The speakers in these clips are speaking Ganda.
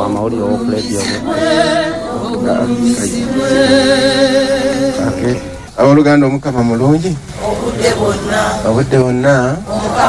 amawulire w'okuleediyo abooluganda omukama mulungi obudde bwonna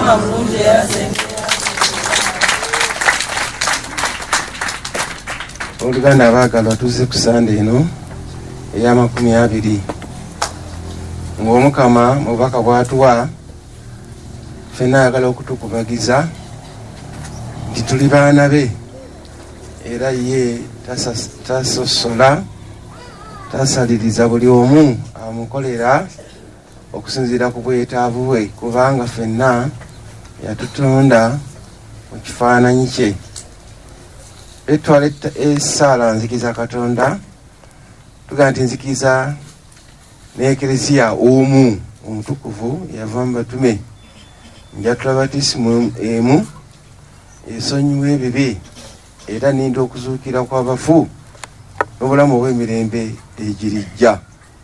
oluganda abaagalwa tuzze ku sande eno eya20 ng'omukama mubaka bw'atuwa ffenna ayagala okutukubagiza nti tuli baana be era ye tasosola tasaliriza buli omu amukolera okusinziira ku bwetaavu bwe kubanga ffenna yatutonda mu kifaananyi kye. Etwala essaala nzikiza Katonda tugaa nti nzikiza n'ekereziya omu omutukuvu yava mu batume njatula batisimu emu esonyiwa ebibi era ninda okuzuukira kw'abafu n'obulamu obw'emirembe egirijja.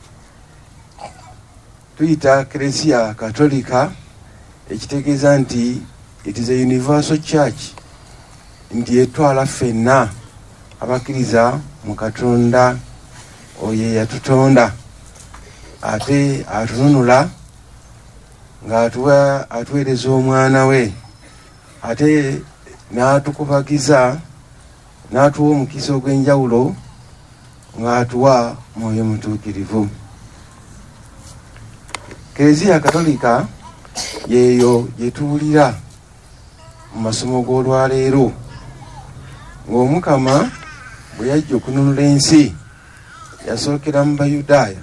Tuyita kereziya katolika ekitegeeza nti it is a universal church, nti etwala ffenna abakkiriza mu Katonda oyo yatutonda ate atununula ng'atuweereza omwana we ate n'atukubagiza n'atuwa omukisa ogw'enjawulo ng'atuwa mwoyo mutuukirivu. Kereziya katolika yeeyo gyetuwulira mu masomo g'olwaleero ng'omukama bwe yajja okununula ensi yasookera mu Bayudaaya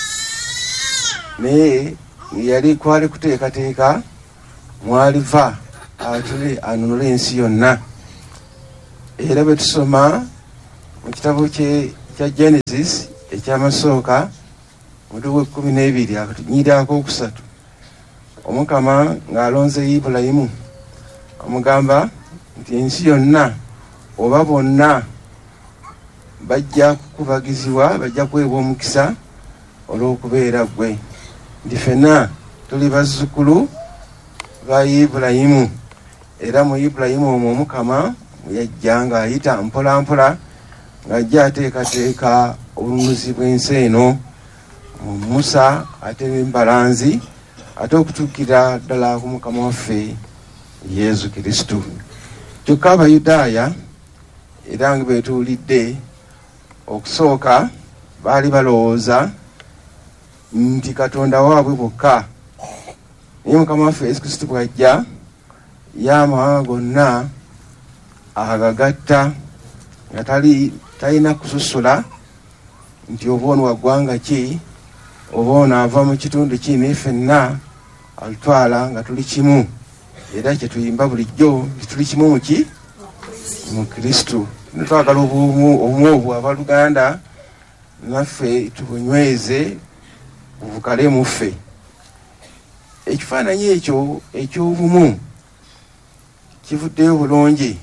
naye yali kwali kuteekateeka mwaliva atule anunule ensi yonna. Era bwe tusoma mu kitabo kya Genesis ekyamasooka omutwe gwe 12 akatunyiirako 3 omukama ng'alonze Ibulayimu amugamba nti ensi yonna oba bonna bajja kukubagizibwa, bajja kuweebwa omukisa olw'okubeera gwe, nti ffenna tuli bazzukulu ba Ibulayimu. Era mu Ibulayimu omwo omukama yajja ng'ayita mpola mpola ng'ajja ateekateeka obununuzi bw'ensi eno mu Musa ate n'embalanzi ate okutuukira ddala ku mukama waffe Yesu Kristo. Kyokka Abayudaaya era nga betuwulidde okusooka baali balowooza nti Katonda waabwe bwokka, naye mukama waffe Yesu Kristo bw'ajja y'amawanga gonna agagatta nga talina kususula nti oba ono wa ggwanga ki oba ono ava mu kitundu ki, naye ffenna altwala nga tuli kimu. Era kyetuyimba bulijjo nti tuli kimu muki mu Kristo. Twagala obumu obwo abaluganda naffe tubunyweze buvukale muffe. Ekifaananyi ekyo eky'obumu kivuddeyo bulungi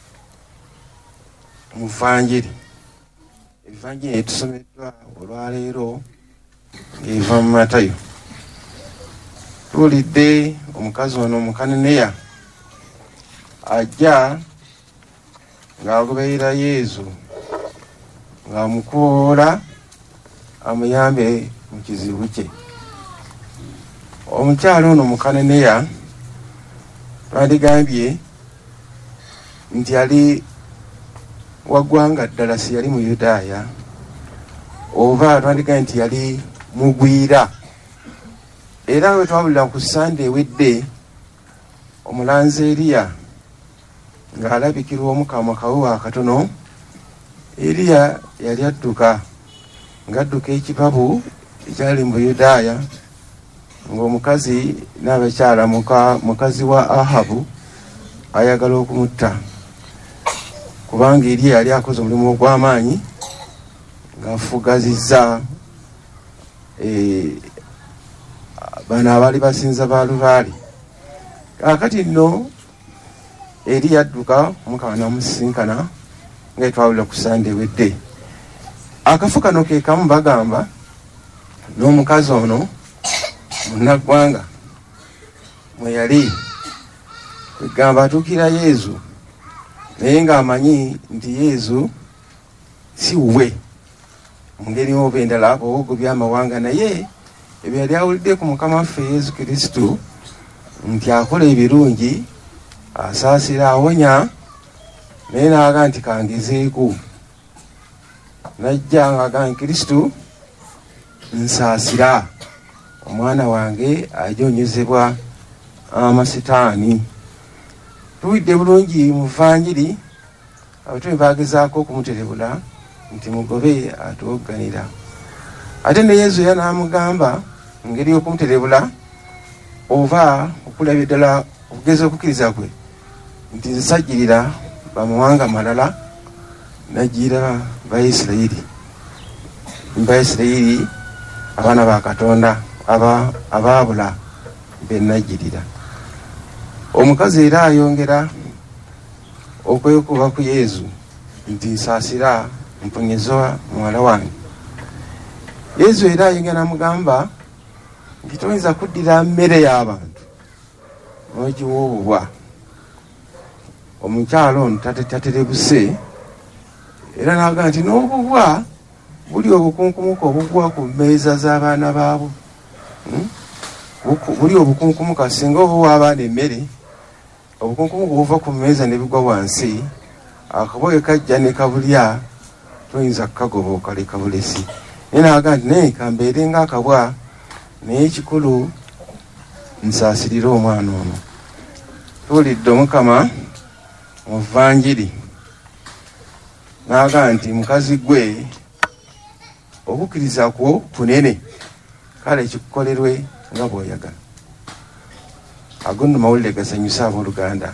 mu Vanjiri. Evanjiri etusomeddwa olwaleero ng'eva mu Matayo. Tuwulidde omukazi ono Omukaneneya ajja ng'agoberera Yesu ng'amukoola amuyambe mu kizibu kye. Omukyalo ono Omukaneneya twandigambye nti yali waggwanga ddala, si yali mu Yudaaya, oba twandigambye nti yali mugwira. Era we twawulira ku Sande ewedde omulanzi Eriya ng'alabikirwa omukama kawuwa akatono. Eriya yali adduka ng'adduka ekibabu ekyali mu Yudaaya ng'omukazi n'abakyala mukazi wa Ahabu ayagala okumutta, kubanga Eriya yali akoze omulimu ogw'amaanyi ng'afugazizza bano abaali basinza Baalubaali. Kaakati nno Eriya adduka omukama n'amusisinkana nga twawulira ku Sande ewedde. Akafu kano ke kamu bagamba n'omukazi ono munnaggwanga mwe yali kwegamba atuukira Yesu naye ng'amanyi nti Yesu si wuwe mu ngeri oba endala obugo by'amawanga, naye ebyo yali awulidde ku Mukama waffe Yesu Kristo nti akola ebirungi, asaasira, awonya, naye n'aga nti kangezeeko. Najja ng'aga nti Kristo nsaasira, omwana wange ajonyezebwa amasitaani. Tuwidde bulungi mu Vanjiri abatume bagezaako okumuterebula nti mugobe atwogganira. Ate ne Yesu era n'amugamba ngeri y'okumuterebula oba okulabya ddala okugeza okukkiriza kwe nti nsajjirira bamawanga malala, najjira Bayisirayiri, abaana ba Katonda abaabula be najjirira. Omukazi era ayongera okwekuba ku Yesu nti nsaasira, mponyeza muwala wange. Yesu era ayongera n'amugamba nti toyinza kuddira mmere y'abantu n'ogiwa obubwa. Omukyalo ono taterebuse era n'agamba nti n'obubwa buli obukunkumuka obugwa ku mmeeza z'abaana baabo, buli obukunkumuka singa obuwa abaana emmere, obukunkumuka obuva ku mmeeza ne bigwa wansi, akaboge kajja ne kabulya, toyinza kukagoba okaleka bulesi. Naye n'agamba nti naye kambeere ng'akabwa, naye ekikulu nsaasirire omwana ono. Tuwulidde Omukama mu Vanjiri n'agamba nti mukazi gwe okukkiriza kwo kunene, kale kikukolerwe nga bw'oyagala. Ago nno mawulire gasanyusa abooluganda.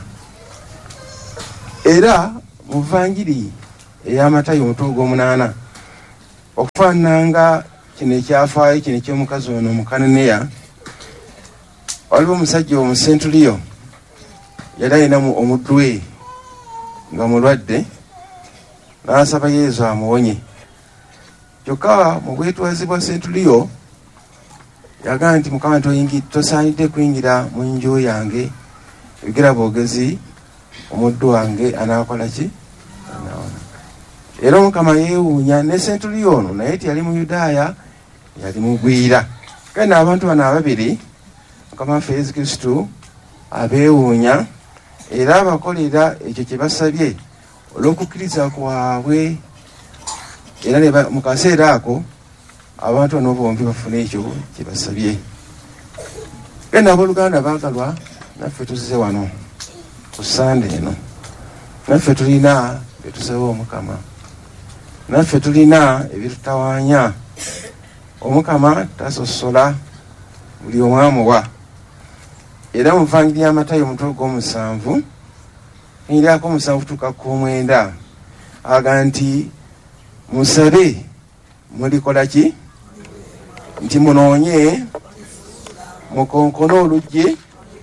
Era mu Vanjiri ey'Amatayo omutwe ogw'omunaana okufaananga kino ekyafaayo kino eky'omukazi ono Omukananeya, waliwo omusajja omusentuliyo yali alina omuddu we nga mulwadde, n'asaba Yesu amuwonye. Kyokka mu bwetwazi bwa sentuliyo yagamba nti Mukama tosaanidde kuyingira mu nju yange, ebigira bwogezi omuddu wange anaakola ki? Anaawona. Era Omukama yeewuunya ne sentuliyo ono, naye tiyali mu Yudaaya, yali mugwira. Kale n'abantu bano ababiri Mukama waffe Yesu Kristo abeewuunya era abakolera ekyo kye basabye olw'okukkiriza kwabwe. Era mu kaseera ako abantu bano bombi bafuna ekyo kye basabye. Kale n'abooluganda baagalwa, naffe tuzze wano ku Sande eno, naffe tulina bye tusaba Omukama, naffe tulina ebitutawaanya. Omukama tasosola, buli omu amuwa. Era mu Vanjiri y'Amatayo omutwe ogw'omusanvu eryako 7-9 aga nti musabe mulikola ki? Nti munoonye mukonkone oluggi.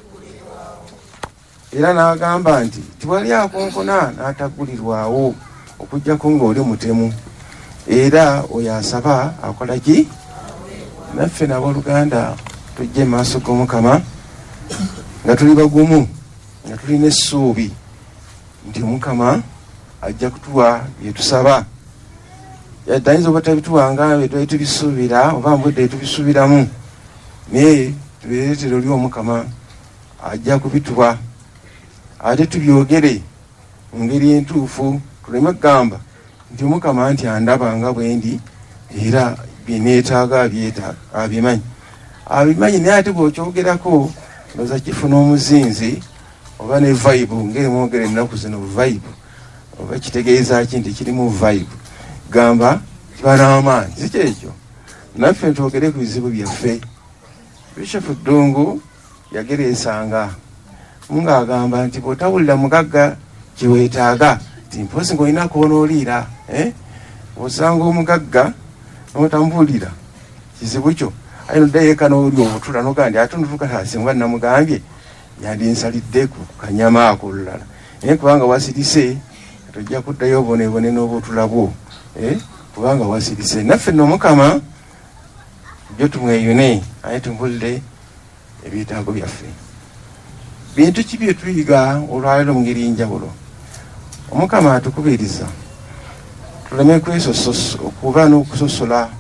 Era n'agamba nti tiwali akonkona n'ataggulirwawo okuggyako ng'oli mutemu. Era oyo asaba akola ki? Naffe n'abooluganda tujje mu maaso g'Omukama nga tuli bagumu, nga tulina essuubi nti Omukama ajja kutuwa bye tusaba. Yadde ayinza oba tabituwa nga bye twali tubisuubira oba mbudde tubisuubiramu, naye tubireetere oli Omukama ajja kubituwa. Ate tubyogere mu ngeri entuufu, tuleme kugamba nti Omukama nti andaba nga bwe ndi era bye neetaaga abimanyi. Abimanyi naye ate bw'okyogerako ndowooza kifuna omuzinzi oba ne vibe, ngeri mwogere ennaku zino vibe, oba kitegeeza ki nti kirimu vibe. Gamba kiba n'amaanyi, si kyekyo? Naffe twogere ku bizibu byaffe. Bishop Ddungu yagereesanga ng'agamba nti bw'otawulira mugagga kiweetaaga nti mpozi ng'olina kw'onooliira, osanga omugagga n'otamubuulira kizibu kyo. Aye noddayo eka n'oli obutula n'ogamba nti ate ndutukataasi nga namugambye yandinsalidde ku kanyama ako olulala, naye kubanga wasirise tojja kuddayo obonebone n'obutula bwo, kubanga wasirise. Naffe nno Omukama byo tumweyune, aye tumbulire ebyetaago byaffe. Bintu ki bye tuyiga olwaleero mu ngeri njawulo? omukama atukubiriza tuleme okuba n'okusosola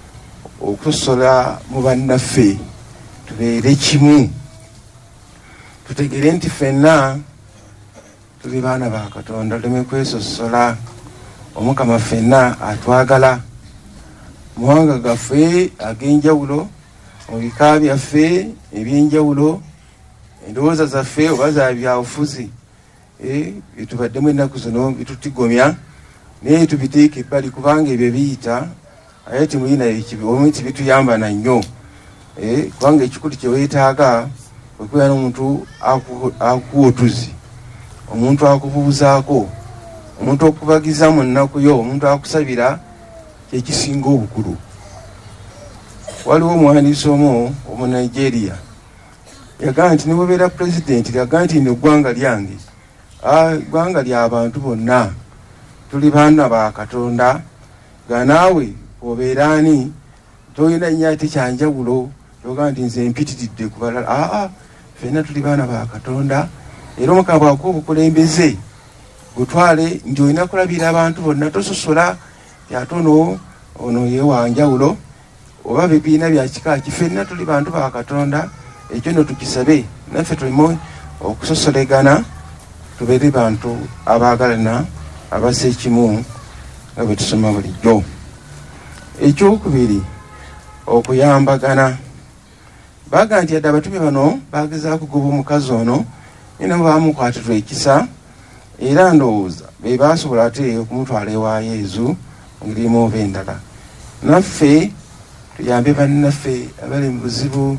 mu bannaffe, tubeere kimu, tutegere nti ffenna tuli baana ba Katonda, tuleme kwesosola. Omukama ffenna atwagala mu mawanga gaffe ag'enjawulo, mu bika byaffe eby'enjawulo, endowooza zaffe oba za byabufuzi byetubaddemu ennaku zino bitutigomya, naye tubiteeka ebbali kubanga ebyo biyita, aye timulina omu tibituyamba na nnyo, kubanga ekikulu kye weetaaga okubeera n'omuntu akuwa otuzi, omuntu akubuuzaako, omuntu okubagiza mu nnaku yo, omuntu akusabira, kyekisinga obukulu. Waliwo omuwandiisi omu Nigeria yagaa nti niwebeera pulezidenti yagaa nti neggwanga lyange, eggwanga ly'abantu bonna, tuli baana ba Katonda, ga naawe obeeraani tolina nnyo ate kyanjawulo togaa nti nze mpitiridde ku balala. Ffenna tuli baana ba Katonda, era Omukama bw'akuwa obukulembeze gutwale nti olina kulabira abantu bonna, tososola yatono ono yewanjawulo oba bibiina bya kika ki. Ffenna tuli bantu ba Katonda, ekyo no tukisabe naffe tulimo okusosolegana, tubeere bantu abaagalana, abassa ekimu nga bwe tusoma bulijjo. Ekyokubiri, okuyambagana. Baga nti yadde abatume bano bagezaako kugoba omukazi ono, nina bamukwatirwa ekisa, era ndowooza be baasobola ate okumutwala ewa Yezu ngirimu oba endala. Naffe tuyambe bannaffe abali mu buzibu,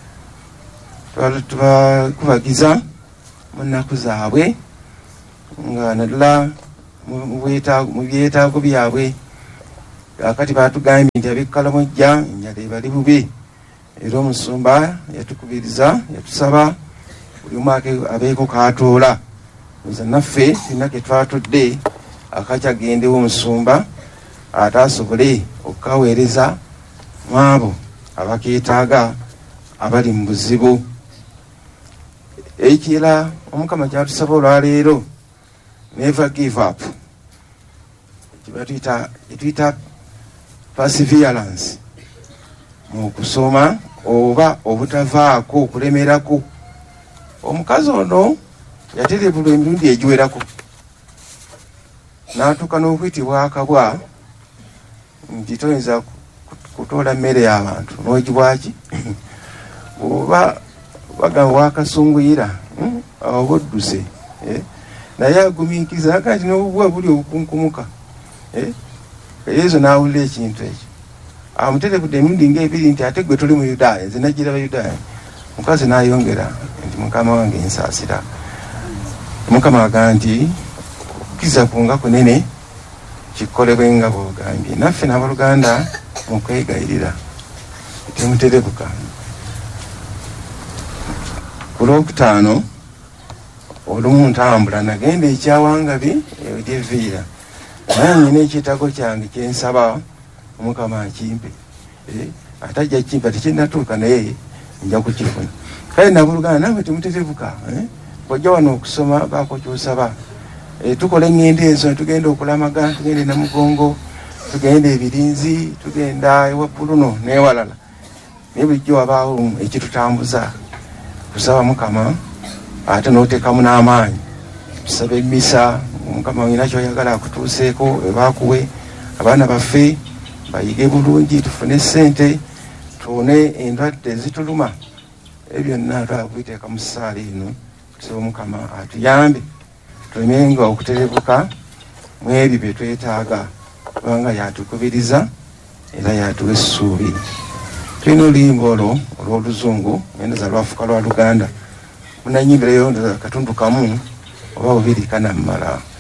tubakubagiza mu nnaku zaabwe, nga naddala mu byetaago byabwe. Akati batugambye nti ab'Ekkalamojja enjala ebali bubi, era omusumba yatukubiriza, yatusaba buli omu abeeko kaatoola. Nze naffe tulina ke twatudde akakyagendewo omusumba ate asobole okukaweereza mu abo abakeetaaga abali mu buzibu. Ekirala Omukama kyatusaba olwaleero, never give up, kyetuyita perseverance mu kusoma oba obutavaako okulemerako. Omukazi ono yaterebulwa emirundi egiwerako, n'atuuka n'okwitibwa akabwa nti toyinza kutoola mmere y'abantu n'ogibwaki oba bagamba wakasunguyira oba odduse, naye agumiikiriza aga nti n'obubwa buli obukunkumuka. Yesu n'awulira ekintu ekyo, amuterebudde emirundi ng'ebiri nti ate gwe tuli mu Yudaaya, nze nagira Abayudaaya. Mukazi n'ayongera nti Mukama wange nsaasira. Mukama agaa nti okukkiriza kunga kunene kikolebwe nga bw'ogambye. Naffe n'abaluganda mu kwegayirira temuterebuka. Ku Lwokutaano olumu ntambula nagenda ekyawangabi egyeviira, naye nina ekyetaago kyange kyensaba Omukama akimpe, ate ajja kimpa tekinnatuuka naye nja kukifuna. Kale nabuluganda nawe temuterebuka, ojja wano okusoma baako kyosaba. Tukola eŋŋendo ezo, tugenda okulamaga, tugenda e Namugongo, tugenda ebirinzi, tugenda ewa Buluno n'ewalala, naye bulijjo wabaawo ekitutambuza kusaba Mukama ate n'oteekamu n'amaanyi. Tusaba emmisa, Mukama olina kyoyagala akutuuseeko, ebaakuwe abaana baffe bayige bulungi, tufune ssente, tuwone endwadde ezituluma. Ebyo byonna twakubiteeka mu ssaala eno, tusaba Mukama atuyambe tulemenga okuterebuka mu ebyo bye twetaaga, kubanga yatukubiriza era yatuwa essuubi. Tulina oluyimba olwo olw'Oluzungu, ngenda za Lwafuka lwa Luganda, munanyimbirayo katundu kamu oba bubiri kanammala.